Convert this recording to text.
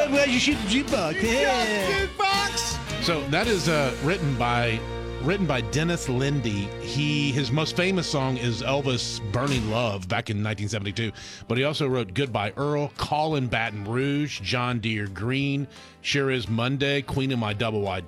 I'm glad you shoot the jukebox. Yeah. Jukebox. So that is written by Dennis Lindy. His most famous song is Elvis' Burning Love back in 1972, but he also wrote Goodbye Earl, Call in Baton Rouge, John Deere Green, Sure Is Monday, Queen of My Double Wide